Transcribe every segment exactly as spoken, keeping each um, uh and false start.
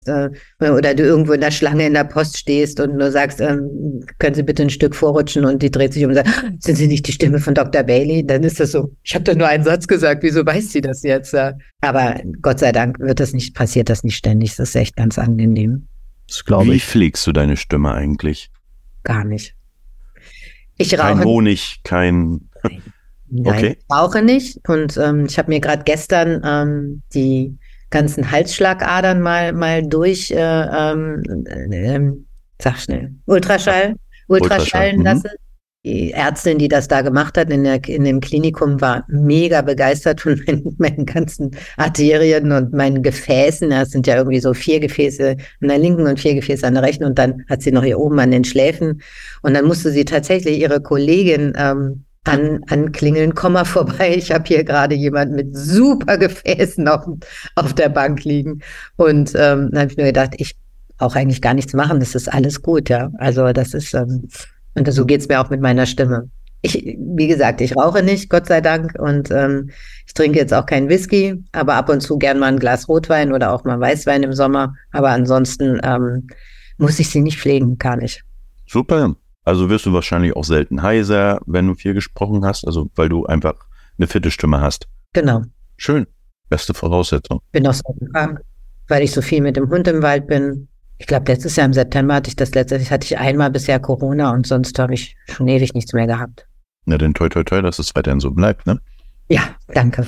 äh, oder du irgendwo in der Schlange in der Post stehst und nur sagst, ähm, können Sie bitte ein Stück vorrutschen und die dreht sich um und sagt, sind Sie nicht die Stimme von Doktor Bailey? Dann ist das so, ich habe doch nur einen Satz gesagt, wieso weiß sie das jetzt? Aber Gott sei Dank wird das nicht, passiert das nicht ständig, das ist echt ganz angenehm. Das glaube ich. Wie pflegst du deine Stimme eigentlich? Gar nicht. Ich rauche. Kein Honig, kein... Nein, okay. Ich rauche nicht und ähm, ich habe mir gerade gestern ähm, die ganzen Halsschlagadern mal mal durch, äh, ähm, äh, sag schnell, Ultraschall, Ultraschallen Ultraschall. lassen. Mhm. Die Ärztin, die das da gemacht hat in, der, in dem Klinikum, war mega begeistert von meinen, meinen ganzen Arterien und meinen Gefäßen. Das sind ja irgendwie so vier Gefäße an der linken und vier Gefäße an der rechten und dann hat sie noch hier oben an den Schläfen und dann musste sie tatsächlich ihre Kollegin ähm, An, anklingeln, komm mal vorbei, ich habe hier gerade jemand mit super Gefäßen auf, auf der Bank liegen. Und ähm, dann habe ich nur gedacht, ich brauche eigentlich gar nichts machen, das ist alles gut, ja. Also das ist, ähm, und so geht's mir auch mit meiner Stimme. Ich, wie gesagt, ich rauche nicht, Gott sei Dank, und ähm, ich trinke jetzt auch keinen Whisky, aber ab und zu gern mal ein Glas Rotwein oder auch mal Weißwein im Sommer. Aber ansonsten ähm, muss ich sie nicht pflegen, gar nicht. Super. Also wirst du wahrscheinlich auch selten heiser, wenn du viel gesprochen hast, also weil du einfach eine fitte Stimme hast. Genau. Schön. Beste Voraussetzung. Bin auch so krank, weil ich so viel mit dem Hund im Wald bin. Ich glaube, letztes Jahr im September hatte ich das letzte, hatte ich einmal bisher Corona und sonst habe ich schon ewig nichts mehr gehabt. Na denn toi toi toi, dass es weiterhin so bleibt, ne? Ja, danke.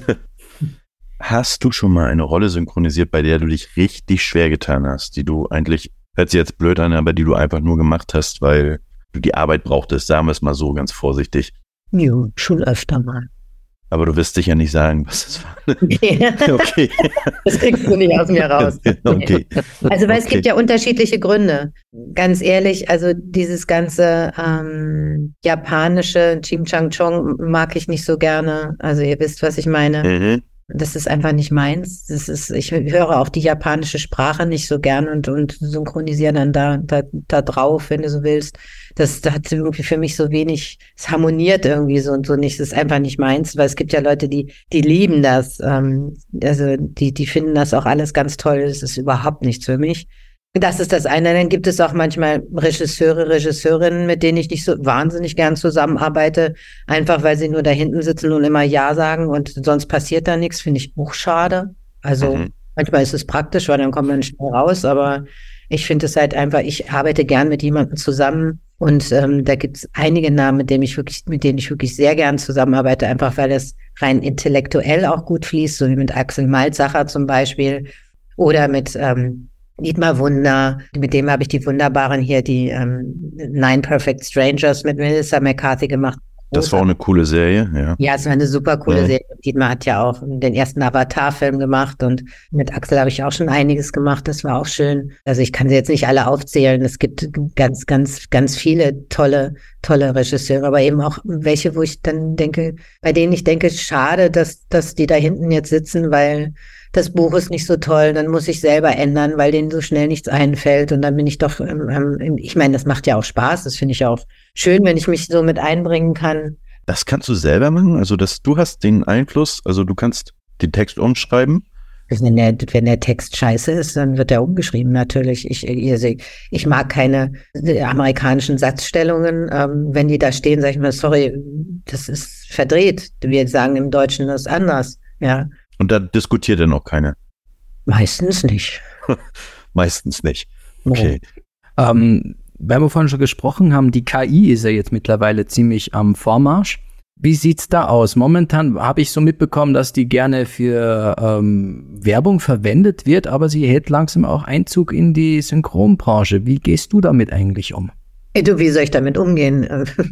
Hast du schon mal eine Rolle synchronisiert, bei der du dich richtig schwer getan hast, die du eigentlich, hört sich jetzt blöd an, aber die du einfach nur gemacht hast, weil du die Arbeit brauchtest, sagen wir es mal so ganz vorsichtig. Jo, schon öfter mal. Aber du wirst sicher nicht sagen, was das war. Nee. Okay. Das kriegst du nicht aus mir raus. Okay. Also, weil es okay. gibt ja unterschiedliche Gründe. Ganz ehrlich, also dieses ganze ähm, japanische Ching-Chang-Chong mag ich nicht so gerne. Also ihr wisst, was ich meine. Mhm. Das ist einfach nicht meins. Das ist, ich höre auch die japanische Sprache nicht so gern und, und synchronisiere dann da, da, da drauf, wenn du so willst. Das, das hat irgendwie für mich so wenig, es harmoniert irgendwie so und so nicht. Das ist einfach nicht meins, weil es gibt ja Leute, die, die lieben das. Ähm, also, die, die finden das auch alles ganz toll. Das ist überhaupt nichts für mich. Das ist das eine. Dann gibt es auch manchmal Regisseure, Regisseurinnen, mit denen ich nicht so wahnsinnig gern zusammenarbeite, einfach weil sie nur da hinten sitzen und immer Ja sagen und sonst passiert da nichts, finde ich auch schade. Also mhm. manchmal ist es praktisch, weil dann kommt man schnell raus, aber ich finde es halt einfach, ich arbeite gern mit jemandem zusammen und ähm, da gibt es einige Namen, mit denen ich wirklich, mit denen ich wirklich sehr gern zusammenarbeite, einfach weil es rein intellektuell auch gut fließt, so wie mit Axel Malzacher zum Beispiel oder mit ähm, Dietmar Wunder, mit dem habe ich die wunderbaren hier, die ähm, Nine Perfect Strangers mit Melissa McCarthy gemacht. Das war auch eine coole Serie, ja. Ja, es war eine super coole ja. Serie. Dietmar hat ja auch den ersten Avatar-Film gemacht und mit Axel habe ich auch schon einiges gemacht. Das war auch schön. Also ich kann sie jetzt nicht alle aufzählen. Es gibt ganz, ganz, ganz viele tolle, tolle Regisseure, aber eben auch welche, wo ich dann denke, bei denen ich denke, schade, dass, dass die da hinten jetzt sitzen, weil das Buch ist nicht so toll, dann muss ich selber ändern, weil denen so schnell nichts einfällt und dann bin ich doch, ähm, ich meine, das macht ja auch Spaß, das finde ich auch schön, wenn ich mich so mit einbringen kann. Das kannst du selber machen? Also das, du hast den Einfluss, also du kannst den Text umschreiben? Wenn der, wenn der Text scheiße ist, dann wird er umgeschrieben, natürlich. Ich, ich, ich mag keine amerikanischen Satzstellungen. Ähm, wenn die da stehen, sage ich mal, sorry, das ist verdreht. Wir sagen im Deutschen das anders, ja. Und da diskutiert dann auch keiner? Meistens nicht. Meistens nicht. Okay. Ja. Ähm, weil wir vorhin schon gesprochen haben, die K I ist ja jetzt mittlerweile ziemlich am Vormarsch. Wie sieht's da aus? Momentan habe ich so mitbekommen, dass die gerne für ähm, Werbung verwendet wird, aber sie hält langsam auch Einzug in die Synchronbranche. Wie gehst du damit eigentlich um? Hey, du, wie soll ich damit umgehen?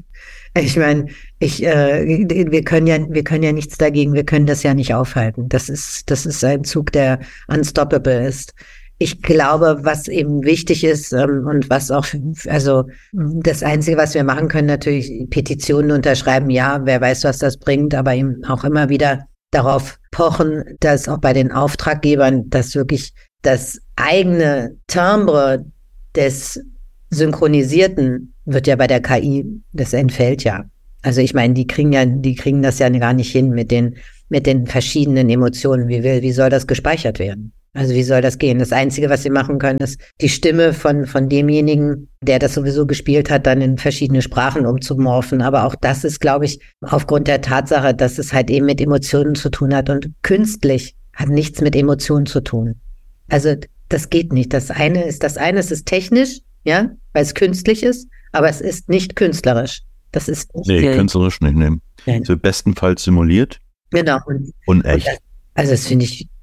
Ich meine, ich, äh, wir können ja, wir können ja nichts dagegen. Wir können das ja nicht aufhalten. Das ist, das ist ein Zug, der unstoppable ist. Ich glaube, was eben wichtig ist ähm, und was auch, also das Einzige, was wir machen können, natürlich Petitionen unterschreiben. Ja, wer weiß, was das bringt, aber eben auch immer wieder darauf pochen, dass auch bei den Auftraggebern, dass wirklich das eigene Timbre des Synchronisierten wird ja bei der K I, das entfällt ja. Also ich meine, die kriegen ja, die kriegen das ja gar nicht hin mit den, mit den verschiedenen Emotionen. Wie will, wie soll das gespeichert werden? Also wie soll das gehen? Das Einzige, was sie machen können, ist die Stimme von, von demjenigen, der das sowieso gespielt hat, dann in verschiedene Sprachen umzumorphen. Aber auch das ist, glaube ich, aufgrund der Tatsache, dass es halt eben mit Emotionen zu tun hat. Und künstlich hat nichts mit Emotionen zu tun. Also das geht nicht. Das eine ist, das eine ist, ist technisch, ja, weil es künstlich ist, aber es ist nicht künstlerisch. Das ist nicht Nee, künstlerisch nicht nehmen. Also bestenfalls simuliert. Genau. Und, und echt. Und das, also das finde ich,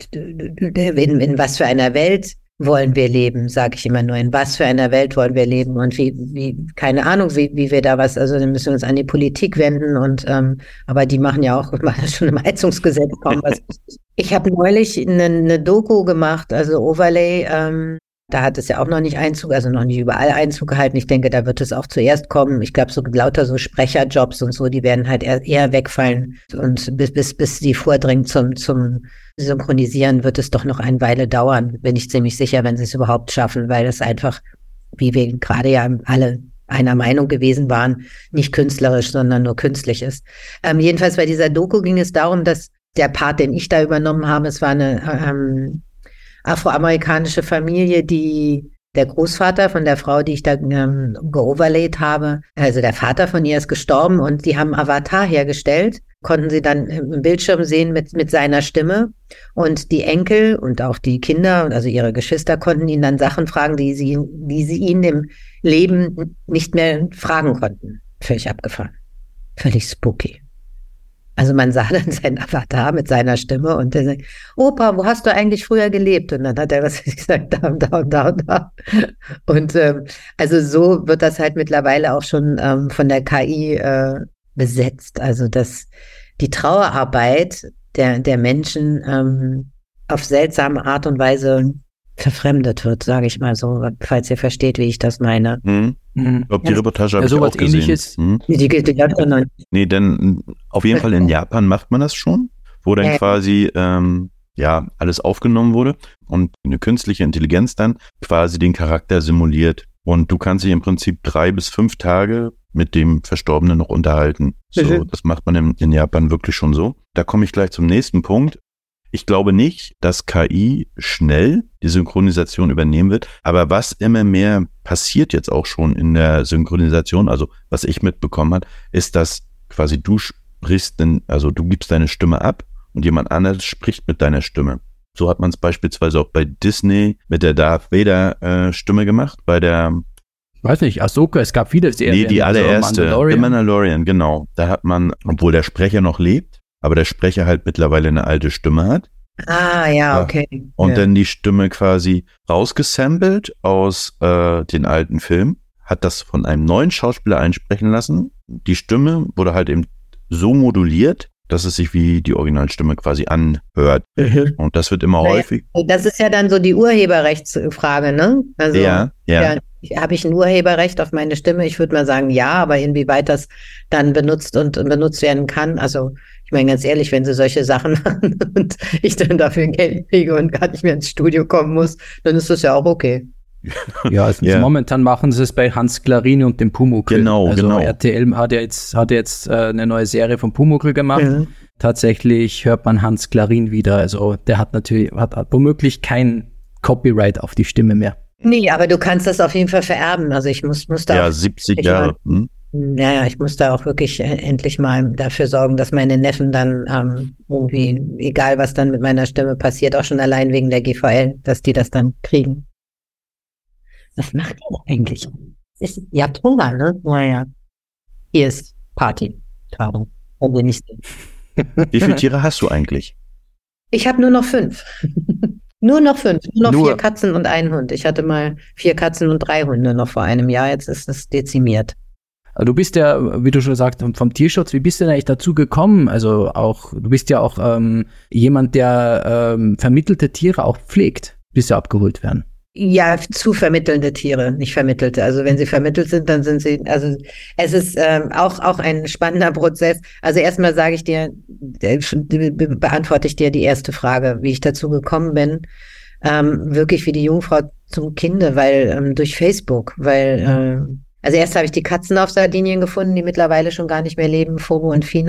in, in was für einer Welt wollen wir leben, sage ich immer nur, in was für einer Welt wollen wir leben und wie, wie keine Ahnung, wie, wie wir da was, also dann müssen wir uns an die Politik wenden und ähm, aber die machen ja auch schon im Heizungsgesetz kaum was. Ich habe neulich eine, eine Doku gemacht, also Overlay, ähm, da hat es ja auch noch nicht Einzug, also noch nicht überall Einzug gehalten. Ich denke, da wird es auch zuerst kommen. Ich glaube, so lauter so Sprecherjobs und so, die werden halt eher, eher wegfallen. Und bis, bis, bis die vordringen zum, zum Synchronisieren, wird es doch noch eine Weile dauern. Bin ich ziemlich sicher, wenn sie es überhaupt schaffen, weil es einfach, wie wir gerade ja alle einer Meinung gewesen waren, nicht künstlerisch, sondern nur künstlich ist. Ähm, jedenfalls bei dieser Doku ging es darum, dass der Part, den ich da übernommen habe, es war eine ähm, afroamerikanische Familie, die der Großvater von der Frau, die ich da ähm, geoverlayt habe, also der Vater von ihr ist gestorben und die haben Avatar hergestellt, konnten sie dann im Bildschirm sehen mit, mit seiner Stimme und die Enkel und auch die Kinder, also ihre Geschwister, konnten ihn dann Sachen fragen, die sie, die sie ihn im Leben nicht mehr fragen konnten. Völlig abgefahren. Völlig spooky. Also man sah dann seinen Avatar mit seiner Stimme und der sagt, Opa, wo hast du eigentlich früher gelebt? Und dann hat er was gesagt, da und da und da und da. Und ähm, also so wird das halt mittlerweile auch schon ähm, von der K I äh, besetzt. Also dass die Trauerarbeit der, der Menschen ähm, auf seltsame Art und Weise verfremdet wird, sage ich mal so, falls ihr versteht, wie ich das meine. Hm. Mhm. Ich glaube, die Reportage habe ja, ich auch gesehen. Ähnliches. Hm. Die, die, die, die nee, denn auf jeden Fall in Japan macht man das schon, wo dann ja. quasi ähm, ja alles aufgenommen wurde und eine künstliche Intelligenz dann quasi den Charakter simuliert. Und du kannst dich im Prinzip drei bis fünf Tage mit dem Verstorbenen noch unterhalten. So, mhm. Das macht man in, in Japan wirklich schon so. Da komme ich gleich zum nächsten Punkt. Ich glaube nicht, dass K I schnell die Synchronisation übernehmen wird, aber was immer mehr passiert jetzt auch schon in der Synchronisation, also was ich mitbekommen habe, ist, dass quasi du sprichst, denn, also du gibst deine Stimme ab und jemand anderes spricht mit deiner Stimme. So hat man es beispielsweise auch bei Disney mit der Darth Vader äh, Stimme gemacht, bei der weiß nicht, Ahsoka, es gab viele Serien. Nee, die allererste, also Mandalorian. The Mandalorian, genau. Da hat man, obwohl der Sprecher noch lebt, aber der Sprecher halt mittlerweile eine alte Stimme hat. Ah, ja, okay. Und ja. dann die Stimme quasi rausgesampelt aus äh, den alten Filmen, hat das von einem neuen Schauspieler einsprechen lassen. Die Stimme wurde halt eben so moduliert, dass es sich wie die Originalstimme quasi anhört. Mhm. Und das wird immer naja, häufig. Das ist ja dann so die Urheberrechtsfrage, ne? Also, ja, ja. ja. Habe ich ein Urheberrecht auf meine Stimme? Ich würde mal sagen, ja, aber inwieweit das dann benutzt und benutzt werden kann, also ich meine ganz ehrlich, wenn sie solche Sachen machen und ich dann dafür Geld kriege und gar nicht mehr ins Studio kommen muss, dann ist das ja auch okay. Ja, also yeah. momentan machen sie es bei Hans Klarin und dem Pumuckl. Genau, also genau. R T L hat ja jetzt, hat jetzt äh, eine neue Serie von Pumuckl gemacht. Ja. Tatsächlich hört man Hans Klarin wieder. Also der hat natürlich, hat, hat womöglich kein Copyright auf die Stimme mehr. Nee, aber du kannst das auf jeden Fall vererben. Also ich muss, muss da ja, siebzig Jahre. Hm? Ja, ja, ich muss da auch wirklich äh, endlich mal dafür sorgen, dass meine Neffen dann ähm, irgendwie, egal was dann mit meiner Stimme passiert, auch schon allein wegen der G V L, dass die das dann kriegen. Was macht ihr eigentlich? Ist, ihr habt Hunger, ne? Naja. Hier ist Party. Warum? Wollen wir nicht sehen. Wie viele Tiere hast du eigentlich? Ich habe nur noch fünf. Nur noch fünf. Nur noch Nur. vier Katzen und einen Hund. Ich hatte mal vier Katzen und drei Hunde noch vor einem Jahr. Jetzt ist es dezimiert. Du bist ja, wie du schon sagst, vom Tierschutz, wie bist du denn eigentlich dazu gekommen? Also auch, du bist ja auch ähm, jemand, der ähm, vermittelte Tiere auch pflegt, bis sie abgeholt werden. Ja, zu vermittelnde Tiere, nicht vermittelte. Also wenn sie vermittelt sind, dann sind sie, also es ist ähm, auch auch ein spannender Prozess. Also erstmal sage ich dir, äh, be- beantworte ich dir die erste Frage, wie ich dazu gekommen bin. Ähm, wirklich wie die Jungfrau zum Kinde, weil ähm, durch Facebook, weil äh, also erst habe ich die Katzen auf Sardinien gefunden, die mittlerweile schon gar nicht mehr leben, Fobo und Fina.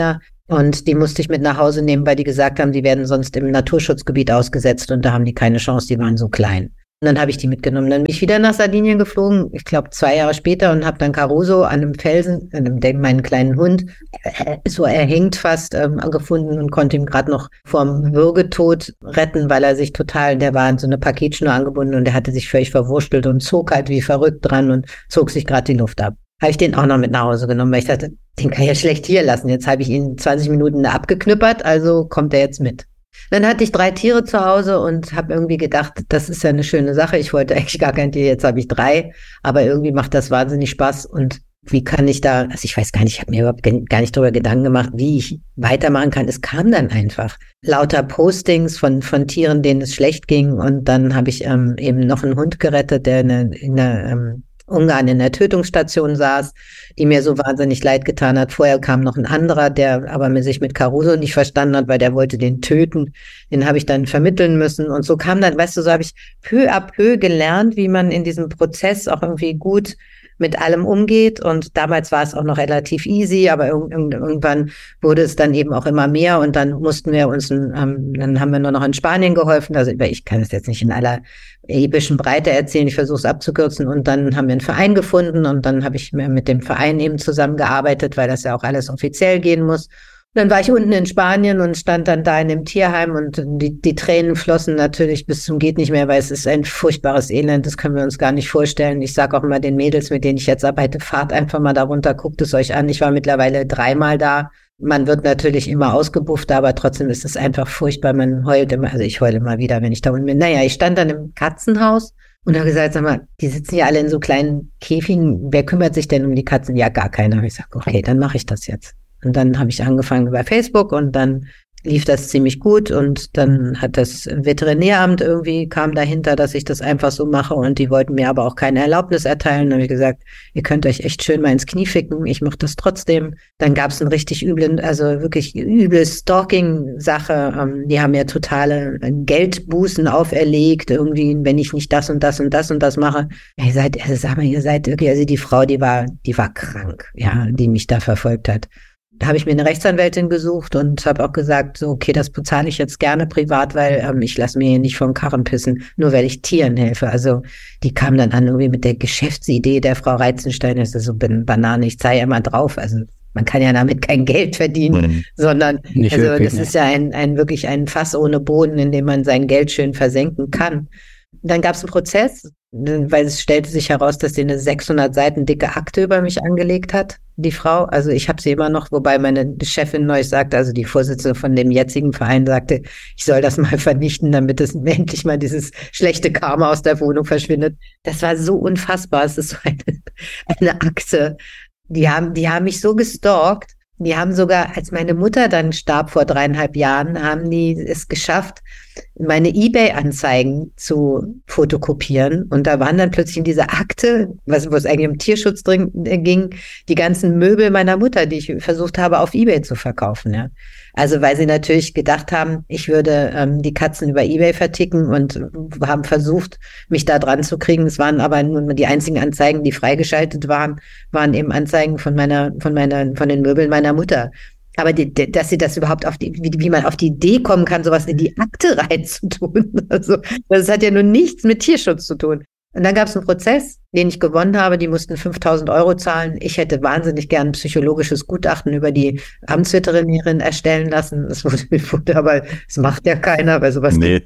Und die musste ich mit nach Hause nehmen, weil die gesagt haben, die werden sonst im Naturschutzgebiet ausgesetzt und da haben die keine Chance, die waren so klein. Und dann habe ich die mitgenommen. Dann bin ich wieder nach Sardinien geflogen, ich glaube zwei Jahre später, und habe dann Caruso an einem Felsen, an einem, meinen kleinen Hund, äh, so erhängt fast, ähm, gefunden und konnte ihn gerade noch vorm Würgetod retten, weil er sich total, der war an so eine Paketschnur angebunden und der hatte sich völlig verwurstelt und zog halt wie verrückt dran und zog sich gerade die Luft ab. Habe ich den auch noch mit nach Hause genommen, weil ich dachte, den kann ich ja schlecht hier lassen. Jetzt habe ich ihn zwanzig Minuten da abgeknüppert, also kommt er jetzt mit. Dann hatte ich drei Tiere zu Hause und habe irgendwie gedacht, das ist ja eine schöne Sache. Ich wollte eigentlich gar kein Tier, jetzt habe ich drei, aber irgendwie macht das wahnsinnig Spaß. Und wie kann ich da, also ich weiß gar nicht, ich habe mir überhaupt gar nicht darüber Gedanken gemacht, wie ich weitermachen kann. Es kam dann einfach. Lauter Postings von von Tieren, denen es schlecht ging. Und dann habe ich ähm, eben noch einen Hund gerettet, der in einer, in einer ähm, Ungarn in der Tötungsstation saß, die mir so wahnsinnig leid getan hat. Vorher kam noch ein anderer, der aber mir sich mit Caruso nicht verstanden hat, weil der wollte den töten. Den habe ich dann vermitteln müssen. Und so kam dann, weißt du, so habe ich peu à peu gelernt, wie man in diesem Prozess auch irgendwie gut mit allem umgeht. Und damals war es auch noch relativ easy, aber irg- irgendwann wurde es dann eben auch immer mehr. Und dann mussten wir uns, ähm, dann haben wir nur noch in Spanien geholfen. Also ich kann es jetzt nicht in aller epischen Breite erzählen, ich versuche es abzukürzen. Und dann haben wir einen Verein gefunden und dann habe ich mit dem Verein eben zusammengearbeitet, weil das ja auch alles offiziell gehen muss. Dann war ich unten in Spanien und stand dann da in dem Tierheim und die, die Tränen flossen natürlich bis zum geht nicht mehr, weil es ist ein furchtbares Elend, das können wir uns gar nicht vorstellen. Ich sage auch immer den Mädels, mit denen ich jetzt arbeite, fahrt einfach mal da runter, guckt es euch an. Ich war mittlerweile dreimal da. Man wird natürlich immer ausgebufft, aber trotzdem ist es einfach furchtbar. Man heult immer, also ich heule immer wieder, wenn ich da unten bin. Naja, ich stand dann im Katzenhaus und habe gesagt, sag mal, die sitzen ja alle in so kleinen Käfigen. Wer kümmert sich denn um die Katzen? Ja, gar keiner. Und ich sage, okay, dann mache ich das jetzt. Und dann habe ich angefangen über Facebook und dann lief das ziemlich gut und dann hat das Veterinäramt irgendwie, kam dahinter, dass ich das einfach so mache und die wollten mir aber auch keine Erlaubnis erteilen. Dann habe ich gesagt, ihr könnt euch echt schön mal ins Knie ficken, ich mache das trotzdem. Dann gab es einen richtig üblen, also wirklich üble Stalking-Sache. Die haben mir totale Geldbußen auferlegt, irgendwie, wenn ich nicht das und das und das und das mache. Ihr seid, also sag mal, ihr seid wirklich, also die Frau, die war, die war krank, ja, die mich da verfolgt hat. Da habe ich mir eine Rechtsanwältin gesucht und habe auch gesagt, so okay, das bezahle ich jetzt gerne privat, weil ähm, ich lasse mir hier nicht vom Karren pissen, nur weil ich Tieren helfe. Also die kam dann an irgendwie mit der Geschäftsidee der Frau Reitzenstein, das ist so bin Banane, ich zeige immer drauf. Also man kann ja damit kein Geld verdienen, mhm. sondern nicht also wirklich, das ne? ist ja ein, ein wirklich ein Fass ohne Boden, in dem man sein Geld schön versenken kann. Dann gab es einen Prozess, weil es stellte sich heraus, dass sie eine sechshundert Seiten dicke Akte über mich angelegt hat, die Frau. Also ich habe sie immer noch, wobei meine Chefin neu sagte, also die Vorsitzende von dem jetzigen Verein sagte, ich soll das mal vernichten, damit es endlich mal dieses schlechte Karma aus der Wohnung verschwindet. Das war so unfassbar. Es ist so eine, eine Akte. Die haben, die haben mich so gestalkt. Die haben sogar, als meine Mutter dann starb vor dreieinhalb Jahren, haben die es geschafft, meine eBay-Anzeigen zu fotokopieren. Und da waren dann plötzlich in dieser Akte, was, wo es eigentlich um Tierschutz drin ging, die ganzen Möbel meiner Mutter, die ich versucht habe, auf eBay zu verkaufen. Ja. Also weil sie natürlich gedacht haben, ich würde ähm, die Katzen über eBay verticken und haben versucht, mich da dran zu kriegen. Es waren aber nur die einzigen Anzeigen, die freigeschaltet waren, waren eben Anzeigen von meiner, von meiner, von den Möbeln meiner Mutter. Aber die, die, dass sie das überhaupt auf die, wie, wie man auf die Idee kommen kann, sowas in die Akte reinzutun. Also, das hat ja nun nichts mit Tierschutz zu tun. Und dann gab es einen Prozess, den ich gewonnen habe. Die mussten fünftausend Euro zahlen. Ich hätte wahnsinnig gern ein psychologisches Gutachten über die Amtsveterinärin erstellen lassen. Das wurde, wurde aber, das macht ja keiner, weil sowas. Nee.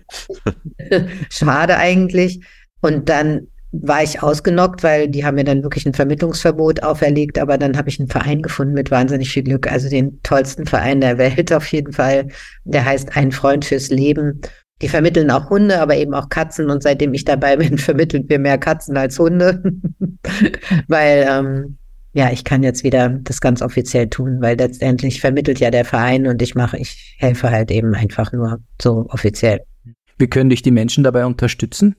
Schade eigentlich. Und dann war ich ausgenockt, weil die haben mir dann wirklich ein Vermittlungsverbot auferlegt, aber dann habe ich einen Verein gefunden mit wahnsinnig viel Glück, also den tollsten Verein der Welt auf jeden Fall, der heißt Ein Freund fürs Leben. Die vermitteln auch Hunde, aber eben auch Katzen und seitdem ich dabei bin, vermitteln wir mehr Katzen als Hunde, weil ähm, ja, ich kann jetzt wieder das ganz offiziell tun, weil letztendlich vermittelt ja der Verein und ich mache, ich helfe halt eben einfach nur so offiziell. Wie können dich die Menschen dabei unterstützen?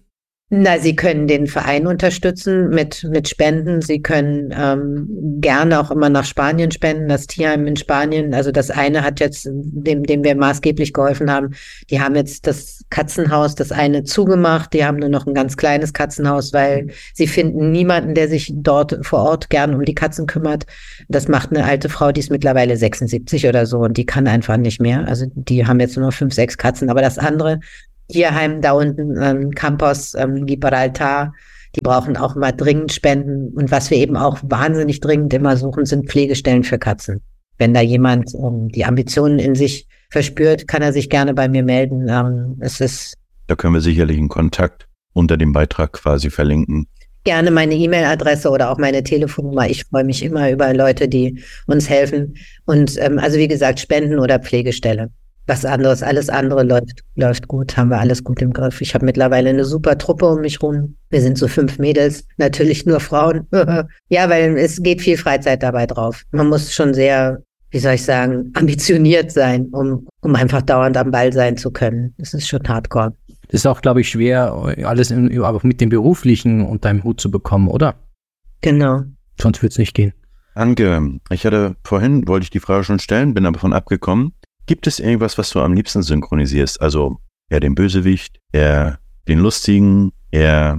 Na, Sie können den Verein unterstützen mit, mit Spenden. Sie können ähm, gerne auch immer nach Spanien spenden, das Tierheim in Spanien. Also das eine hat jetzt, dem, dem wir maßgeblich geholfen haben, die haben jetzt das Katzenhaus, das eine zugemacht. Die haben nur noch ein ganz kleines Katzenhaus, weil sie finden niemanden, der sich dort vor Ort gern um die Katzen kümmert. Das macht eine alte Frau, die ist mittlerweile sechsundsiebzig oder so und die kann einfach nicht mehr. Also die haben jetzt nur noch fünf, sechs Katzen. Aber das andere Tierheim da unten, ähm, Campos ähm, Gibraltar, die brauchen auch mal dringend Spenden. Und was wir eben auch wahnsinnig dringend immer suchen, sind Pflegestellen für Katzen. Wenn da jemand ähm, die Ambitionen in sich verspürt, kann er sich gerne bei mir melden. Ähm, es ist da können wir sicherlich einen Kontakt unter dem Beitrag quasi verlinken. Gerne meine E-Mail-Adresse oder auch meine Telefonnummer. Ich freue mich immer über Leute, die uns helfen. Und ähm, also wie gesagt, Spenden oder Pflegestelle. Was anderes, alles andere läuft läuft gut, haben wir alles gut im Griff. Ich habe mittlerweile eine super Truppe um mich rum. Wir sind so fünf Mädels, natürlich nur Frauen. Ja, weil es geht viel Freizeit dabei drauf. Man muss schon sehr, wie soll ich sagen, ambitioniert sein, um um einfach dauernd am Ball sein zu können. Das ist schon hardcore. Das ist auch, glaube ich, schwer, alles in, aber mit dem Beruflichen unter einem Hut zu bekommen, oder? Genau. Sonst wird es nicht gehen. Anke, ich hatte vorhin, wollte ich die Frage schon stellen, bin aber davon abgekommen. Gibt es irgendwas, was du am liebsten synchronisierst? Also eher den Bösewicht, eher den Lustigen, eher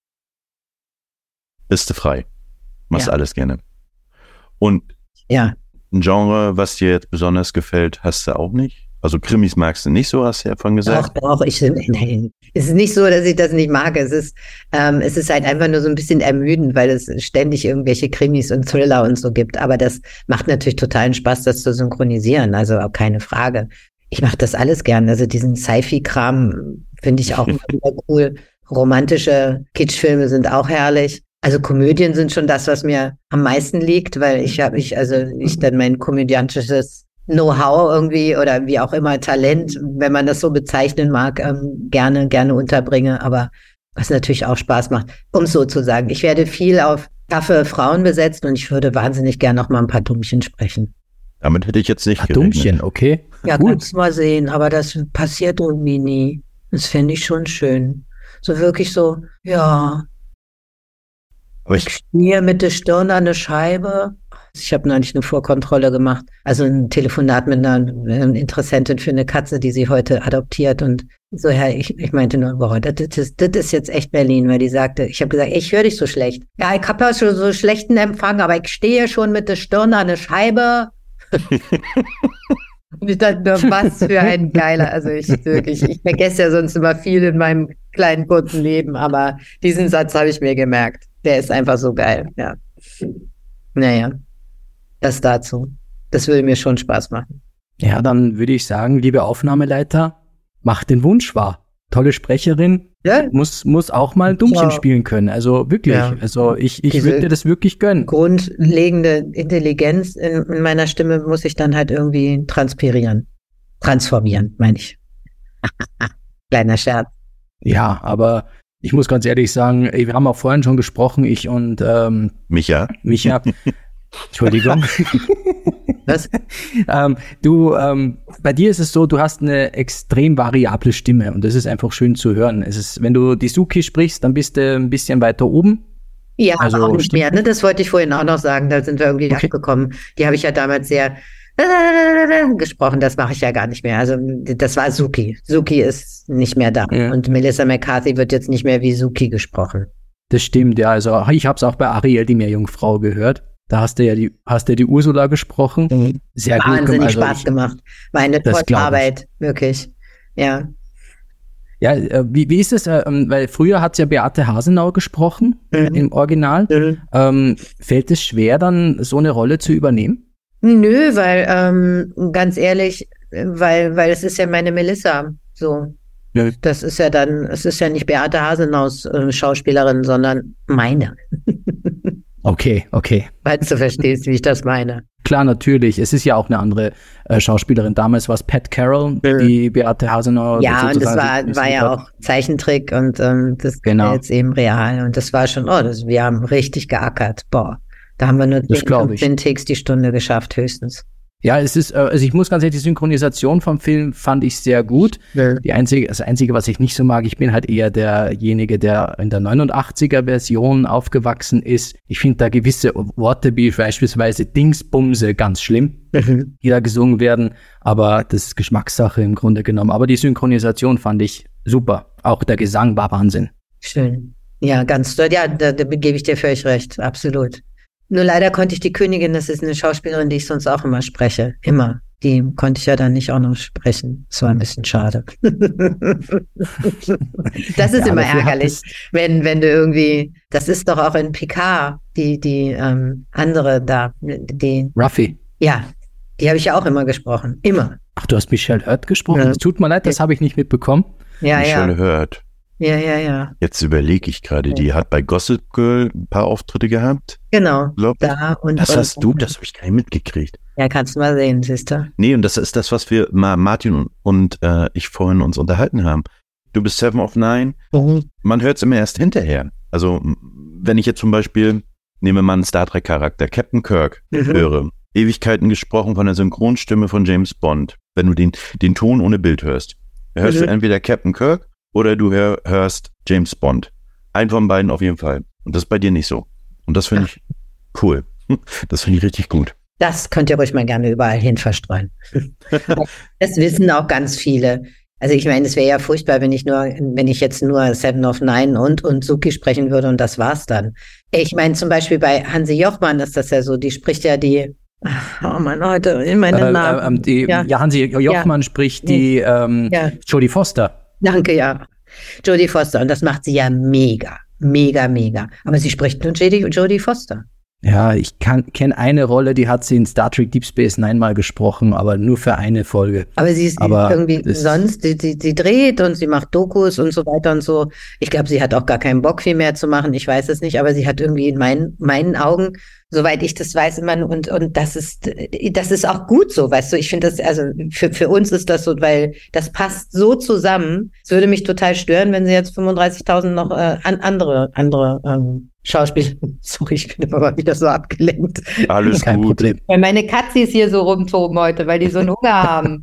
bist du frei. Machst Ja. alles gerne. Und Ja. ein Genre, was dir jetzt besonders gefällt, hast du auch nicht? Also Krimis magst du nicht so, hast du ja vorhin gesagt. Doch, doch, ich, nein. Es ist nicht so, dass ich das nicht mag. Es ist, ähm, es ist halt einfach nur so ein bisschen ermüdend, weil es ständig irgendwelche Krimis und Thriller und so gibt. Aber das macht natürlich totalen Spaß, das zu synchronisieren. Also auch keine Frage. Ich mache das alles gern. Also diesen Sci-Fi-Kram finde ich auch immer wieder cool. Romantische Kitschfilme sind auch herrlich. Also Komödien sind schon das, was mir am meisten liegt, weil ich habe, ich, also ich dann mein komödiantisches Know-how irgendwie oder wie auch immer Talent, wenn man das so bezeichnen mag, ähm, gerne, gerne unterbringe, aber was natürlich auch Spaß macht, um es so zu sagen. Ich werde viel auf taffe Frauen besetzt und ich würde wahnsinnig gerne noch mal ein paar Dummchen sprechen. Damit hätte ich jetzt nicht Ah, gerechnet. Dummchen, okay. Ja, Gut. kannst mal sehen, aber das passiert irgendwie nie. Das fände ich schon schön. So wirklich so, ja, Aber ich ich, stehe mit der Stirn an der Scheibe. Ich habe neulich eine Vorkontrolle gemacht. Also ein Telefonat mit einer ähm, Interessentin für eine Katze, die sie heute adoptiert. Und so, ja, ich, ich meinte nur, boah, das, das, das ist jetzt echt Berlin, weil die sagte, ich habe gesagt, ich höre dich so schlecht. Ja, ich habe ja schon so schlechten Empfang, aber ich stehe schon mit der Stirn an der Scheibe. Und ich dachte nur, was für ein geiler, also ich wirklich, ich vergesse ja sonst immer viel in meinem kleinen, kurzen Leben, aber diesen Satz habe ich mir gemerkt. Der ist einfach so geil, ja. Naja, das dazu. Das würde mir schon Spaß machen. Ja, dann würde ich sagen, liebe Aufnahmeleiter, macht den Wunsch wahr. Tolle Sprecherin, Ja, muss, muss auch mal ein Dummchen Ja. spielen können. Also wirklich, Ja. also ich, ich Diese- würde dir das wirklich gönnen. grundlegende Intelligenz in, in meiner Stimme muss ich dann halt irgendwie transpirieren. Transformieren, meine ich. Kleiner Scherz. Ja, aber ich muss ganz ehrlich sagen, ey, wir haben auch vorhin schon gesprochen, ich und ähm, Micha, Micha. Entschuldigung. Was? ähm, du, ähm, bei dir ist es so, du hast eine extrem variable Stimme und das ist einfach schön zu hören. Es ist, wenn du die Suki sprichst, dann bist du ein bisschen weiter oben. Ja, Also, aber auch nicht stimmt. mehr. Ne? Das wollte ich vorhin auch noch sagen. Da sind wir irgendwie Okay. abgekommen. Die habe ich ja damals sehr gesprochen. Das mache ich ja gar nicht mehr. Also das war Suki. Suki ist nicht mehr da. Ja. Und Melissa McCarthy wird jetzt nicht mehr wie Suki gesprochen. Das stimmt, ja. Also ich habe es auch bei Ariel, die Meerjungfrau, gehört. Da hast du ja die, hast du die Ursula gesprochen. Sehr gut. Wahnsinnig also Spaß ich, gemacht. War eine Das tolle glaub ich. Arbeit. Wirklich. Ja. Ja, äh, wie, wie ist es? Äh, ähm, weil früher hat ja Beate Hasenau gesprochen Mhm. im Original. Mhm. Ähm, fällt es schwer, dann so eine Rolle zu übernehmen? Nö, weil, ähm, ganz ehrlich, weil, weil es ist ja meine Melissa. So. Ja. Das ist ja dann, es ist ja nicht Beate Hasenaus äh, Schauspielerin, sondern meine. Okay, okay. Falls du verstehst, wie ich das meine. Klar, natürlich. Es ist ja auch eine andere äh, Schauspielerin. Damals war es Pat Carroll, Mhm. die Beate Hasenau. Ja, und das sozusagen war, synchronisiert war ja hat. auch Zeichentrick und ähm, das Genau. ist jetzt eben real. Und das war schon, oh, das, wir haben richtig geackert. Boah, da haben wir nur Das zehn, glaub ich. fünfzehn Takes die Stunde geschafft, höchstens. Ja, es ist, also ich muss ganz ehrlich, die Synchronisation vom Film fand ich sehr gut. Ja. Die einzige, das Einzige, was ich nicht so mag, ich bin halt eher derjenige, der in der neunundachtziger-Version aufgewachsen ist. Ich finde da gewisse Worte wie beispielsweise Dingsbumse ganz schlimm, mhm. die da gesungen werden. Aber das ist Geschmackssache im Grunde genommen. Aber die Synchronisation fand ich super. Auch der Gesang war Wahnsinn. Schön. Ja, ganz toll. Ja, da, da gebe ich dir völlig recht. Absolut. Nur leider konnte ich die Königin, das ist eine Schauspielerin, die ich sonst auch immer spreche. Immer. Die konnte ich ja dann nicht auch noch sprechen. Das war ein bisschen schade. Das ist ja, immer ärgerlich, wenn, wenn du irgendwie, das ist doch auch in Picard, die, die ähm, andere da, die. Ruffy. Ja, die habe ich ja auch immer gesprochen. Immer. Ach, du hast Michelle Hurt gesprochen? Es ja. tut mir leid, das habe ich nicht mitbekommen. Ja, Michelle ja. Hurt. Ja, ja, ja. Jetzt überlege ich gerade, die hat bei Gossip Girl ein paar Auftritte gehabt. Genau. Da und, das und, hast du, das habe ich gar nicht mitgekriegt. Ja, kannst du mal sehen, siehst du. Nee, und das ist das, was wir, Martin und, und äh, ich vorhin uns unterhalten haben. Du bist Seven of Nine. Mhm. Man hört es immer erst hinterher. Also, wenn ich jetzt zum Beispiel, nehme mal einen Star Trek-Charakter, Captain Kirk, mhm. höre, Ewigkeiten gesprochen von der Synchronstimme von James Bond, wenn du den, den Ton ohne Bild hörst. Hörst mhm. du entweder Captain Kirk oder du hör, hörst James Bond. Einen von beiden auf jeden Fall. Und das ist bei dir nicht so. Und das finde ich cool. Das finde ich richtig gut. Das könnt ihr ruhig mal gerne überall hin verstreuen. Das wissen auch ganz viele. Also ich meine, es wäre ja furchtbar, wenn ich nur, wenn ich jetzt nur Seven of Nine und, und Suki sprechen würde und das war's dann. Ich meine, zum Beispiel bei Hansi Jochmann ist das ja so, die spricht ja die, oh Mann, heute in meinen äh, Namen. Äh, die, ja. ja, Hansi Jochmann ja. spricht die ähm, ja. Jodie Foster. Danke, ja. Jodie Foster. Und das macht sie ja mega, mega, mega. Aber sie spricht nur Jodie, Jodie Foster. Ja, ich kenne eine Rolle, die hat sie in Star Trek Deep Space Nine mal gesprochen, aber nur für eine Folge. Aber sie ist aber irgendwie sonst, sie, sie, sie dreht und sie macht Dokus und so weiter und so. Ich glaube, sie hat auch gar keinen Bock, viel mehr zu machen. Ich weiß es nicht, aber sie hat irgendwie in meinen, meinen Augen, soweit ich das weiß, immer, und, und das ist, das ist auch gut so, weißt du. Ich finde das, also für, für uns ist das so, weil das passt so zusammen. Es würde mich total stören, wenn sie jetzt fünfunddreißigtausend noch äh, an, andere, andere, ähm, Schauspieler. Sorry, ich bin immer mal wieder so abgelenkt. Alles Kein gut. Problem. Weil meine Katzis hier so rumtoben heute, weil die so einen Hunger haben.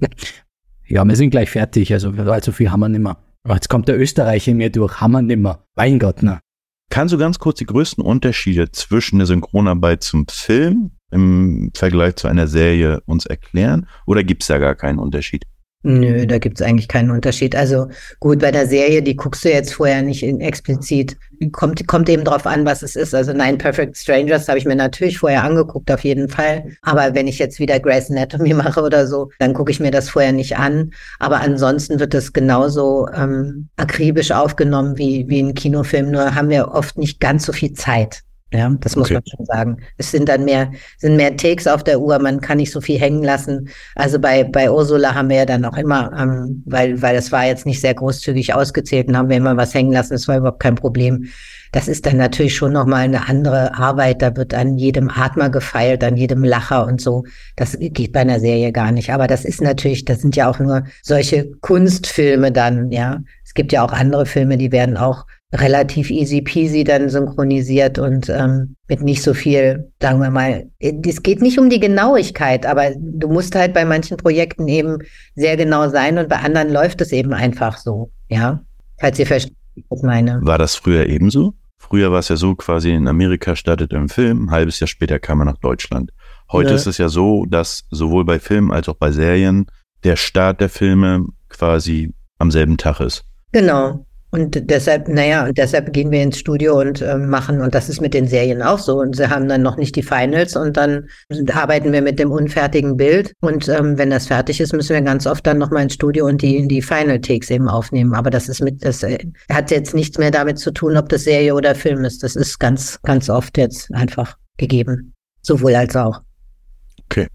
Ja, wir sind gleich fertig, also allzu viel haben wir nimmer. Aber jetzt kommt der Österreicher in mir durch, haben wir nimmer. Mein Gott, na. Kannst du ganz kurz die größten Unterschiede zwischen der Synchronarbeit zum Film im Vergleich zu einer Serie uns erklären? Oder gibt es da gar keinen Unterschied? Nö, da gibt's eigentlich keinen Unterschied. Also gut, bei der Serie, die guckst du jetzt vorher nicht in explizit. Kommt, kommt eben drauf an, was es ist. Also Nine Perfect Strangers habe ich mir natürlich vorher angeguckt, auf jeden Fall. Aber wenn ich jetzt wieder Grey's Anatomy mache oder so, dann gucke ich mir das vorher nicht an. Aber ansonsten wird es genauso ähm, akribisch aufgenommen wie, wie ein Kinofilm. Nur haben wir oft nicht ganz so viel Zeit. Ja, das muss okay. man schon sagen. Es sind dann mehr, sind mehr Takes auf der Uhr, man kann nicht so viel hängen lassen. Also bei, bei Ursula haben wir ja dann auch immer, ähm, weil, weil das war jetzt nicht sehr großzügig ausgezählt und haben wir immer was hängen lassen, das war überhaupt kein Problem. Das ist dann natürlich schon nochmal eine andere Arbeit, da wird an jedem Atmer gefeilt, an jedem Lacher und so. Das geht bei einer Serie gar nicht. Aber das ist natürlich, das sind ja auch nur solche Kunstfilme dann, ja. Es gibt ja auch andere Filme, die werden auch relativ easy peasy dann synchronisiert und ähm, mit nicht so viel, sagen wir mal, es geht nicht um die Genauigkeit, aber du musst halt bei manchen Projekten eben sehr genau sein und bei anderen läuft es eben einfach so, ja, falls ihr versteht, was ich meine. War das früher ebenso? Früher war es ja so, quasi in Amerika startete ein Film, ein halbes Jahr später kam er nach Deutschland. Heute ja. ist es ja so, dass sowohl bei Filmen als auch bei Serien der Start der Filme quasi am selben Tag ist. Genau. Und deshalb, naja, und deshalb gehen wir ins Studio und äh, machen, und das ist mit den Serien auch so. Und sie haben dann noch nicht die Finals und dann arbeiten wir mit dem unfertigen Bild. Und ähm, wenn das fertig ist, müssen wir ganz oft dann nochmal ins Studio und die, die Final Takes eben aufnehmen. Aber das ist mit, das äh, hat jetzt nichts mehr damit zu tun, ob das Serie oder Film ist. Das ist ganz, ganz oft jetzt einfach gegeben. Sowohl als auch. Okay.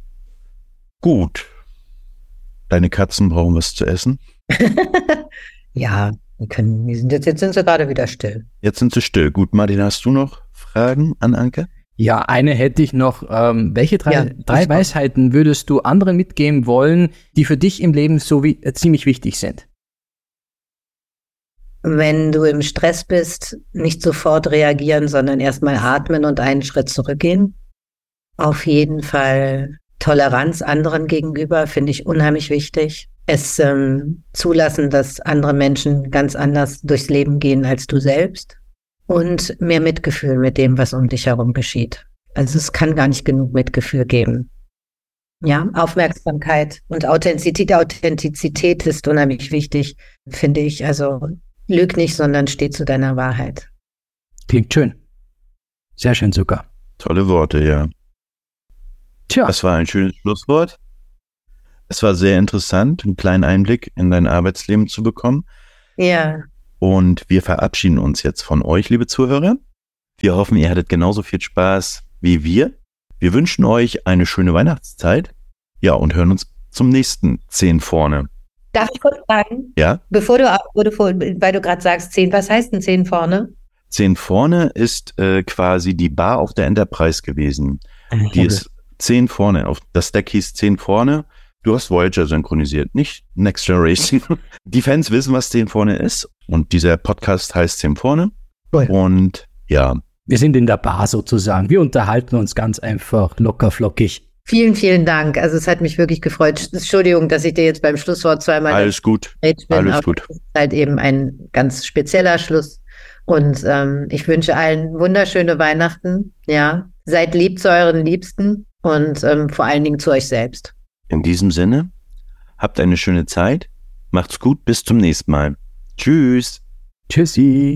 Gut. Deine Katzen brauchen was zu essen? Ja. Die können, die sind jetzt, jetzt sind sie gerade wieder still. Jetzt sind sie still. Gut, Martin, hast du noch Fragen an Anke? Ja, eine hätte ich noch. Ähm, welche drei, ja, drei Weisheiten würdest du anderen mitgeben wollen, die für dich im Leben so wie, äh, ziemlich wichtig sind? Wenn du im Stress bist, nicht sofort reagieren, sondern erstmal atmen und einen Schritt zurückgehen. Auf jeden Fall Toleranz anderen gegenüber finde ich unheimlich wichtig. Es ähm, zulassen, dass andere Menschen ganz anders durchs Leben gehen als du selbst. Und mehr Mitgefühl mit dem, was um dich herum geschieht. Also es kann gar nicht genug Mitgefühl geben. Ja, Aufmerksamkeit und Authentizität. Authentizität ist unheimlich wichtig, finde ich. Also lüg nicht, sondern steh zu deiner Wahrheit. Klingt schön. Sehr schön sogar. Tolle Worte, ja. Tja. Das war ein schönes Schlusswort. Es war sehr interessant, einen kleinen Einblick in dein Arbeitsleben zu bekommen. Ja. Und wir verabschieden uns jetzt von euch, liebe Zuhörer. Wir hoffen, ihr hattet genauso viel Spaß wie wir. Wir wünschen euch eine schöne Weihnachtszeit. Ja, und hören uns zum nächsten zehn vorne. Darf ich kurz fragen? Ja? Bevor du, weil du gerade sagst zehn, was heißt denn zehn vorne? zehn vorne ist äh, quasi die Bar auf der Enterprise gewesen. Die ist zehn vorne. Auf das Deck hieß zehn vorne. Du hast Voyager synchronisiert, nicht Next Generation. Die Fans wissen, was zehn vorne ist. Und dieser Podcast heißt zehn vorne. Cool. Und ja. Wir sind in der Bar sozusagen. Wir unterhalten uns ganz einfach locker flockig. Vielen, vielen Dank. Also es hat mich wirklich gefreut. Entschuldigung, dass ich dir jetzt beim Schlusswort zweimal... Alles gut. Bin, Alles gut. Das ist halt eben ein ganz spezieller Schluss. Und ähm, ich wünsche allen wunderschöne Weihnachten. Ja, seid lieb zu euren Liebsten und ähm, vor allen Dingen zu euch selbst. In diesem Sinne, habt eine schöne Zeit. Macht's gut. Bis zum nächsten Mal. Tschüss. Tschüssi.